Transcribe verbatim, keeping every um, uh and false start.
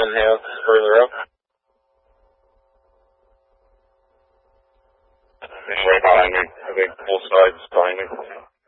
one house further up. Right behind me. I think both sides behind me.